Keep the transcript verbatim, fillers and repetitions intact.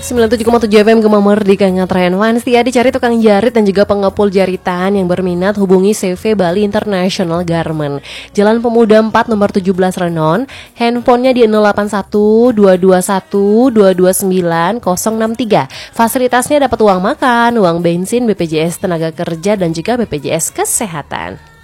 sembilan puluh tujuh koma tujuh F M Gema Merdeka Ngatren Wan setia dicari tukang jarit dan juga pengepul jaritan yang berminat hubungi C V Bali International Garment Jalan Pemuda empat nomor tujuh belas Renon. Handphonenya di nol delapan satu dua dua satu dua dua sembilan nol enam tiga. Fasilitasnya dapat uang makan, uang bensin, B P J S Tenaga Kerja dan juga B P J S Kesehatan.